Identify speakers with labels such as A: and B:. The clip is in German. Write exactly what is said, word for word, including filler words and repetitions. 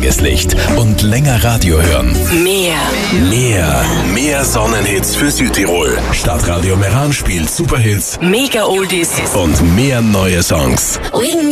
A: Tageslicht und länger Radio hören.
B: Mehr.
A: Mehr. Mehr Sonnenhits für Südtirol. Stadtradio Meran spielt Superhits.
B: Mega Oldies.
A: Und mehr neue Songs.